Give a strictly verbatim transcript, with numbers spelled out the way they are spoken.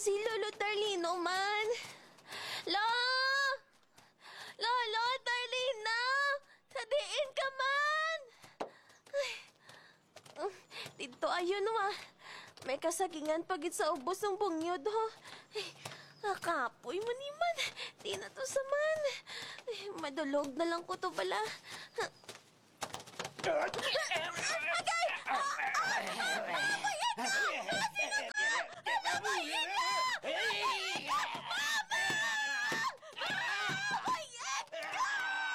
si Lolo Tarlino man. Lo! Lolo Tarlino! Kadiin ka man! Ay, um, dito ayun wa. May kasagingan pagit sa ubos ng bungyod ho. Ay, nakapoy mo ni man. Di na to saman. Ay, madulog na lang ko to bala.